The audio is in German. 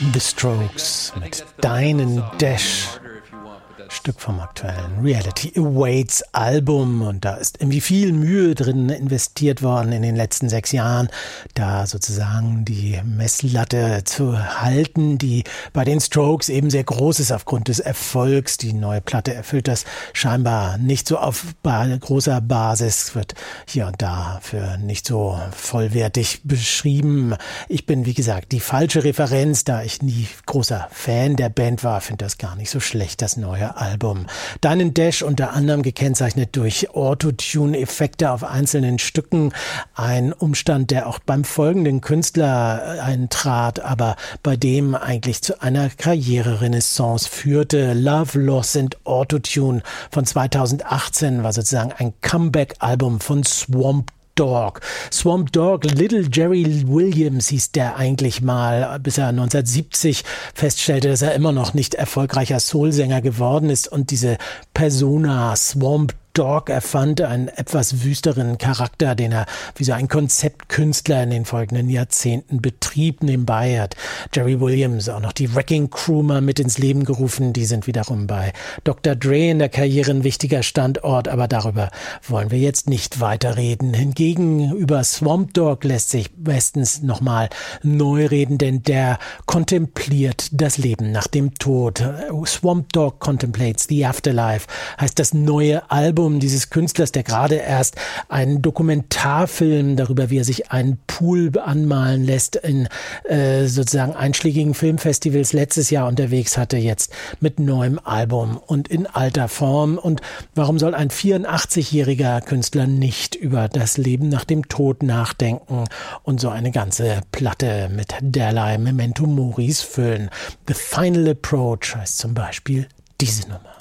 The Strokes mit Deinen Dash, Stück vom aktuellen Reality Awaits Album, und da ist irgendwie viel Mühe drin investiert worden in den letzten 6 Jahren, da sozusagen die Messlatte zu halten, die bei den Strokes eben sehr groß ist aufgrund des Erfolgs. Die neue Platte erfüllt das scheinbar nicht so auf großer Basis, wird hier und da für nicht so vollwertig beschrieben. Ich bin, wie gesagt, die falsche Referenz, da ich nie großer Fan der Band war, finde das gar nicht so schlecht, das neue Album. Deinen Dash unter anderem gekennzeichnet durch Autotune-Effekte auf einzelnen Stücken. Ein Umstand, der auch beim folgenden Künstler eintrat, aber bei dem eigentlich zu einer Karriererenaissance führte. Love, Loss and Autotune von 2018 war sozusagen ein Comeback-Album von Swamp Dogg. Swamp Dogg, Little Jerry Williams hieß der eigentlich mal, bis er 1970 feststellte, dass er immer noch nicht erfolgreicher Soulsänger geworden ist und diese Persona Swamp Dogg erfand, einen etwas wüsteren Charakter, den er wie so ein Konzeptkünstler in den folgenden Jahrzehnten betrieb. Nebenbei hat Jerry Williams auch noch die Wrecking Crew mal mit ins Leben gerufen. Die sind wiederum bei Dr. Dre in der Karriere ein wichtiger Standort, aber darüber wollen wir jetzt nicht weiterreden. Hingegen über Swamp Dogg lässt sich bestens nochmal neu reden, denn der kontempliert das Leben nach dem Tod. Swamp Dogg Contemplates the Afterlife heißt das neue Album dieses Künstlers, der gerade erst einen Dokumentarfilm darüber, wie er sich einen Pool anmalen lässt, in sozusagen einschlägigen Filmfestivals letztes Jahr unterwegs hatte, jetzt mit neuem Album und in alter Form. Und warum soll ein 84-jähriger Künstler nicht über das Leben nach dem Tod nachdenken und so eine ganze Platte mit derlei Memento Moris füllen? The Final Approach heißt zum Beispiel diese Nummer.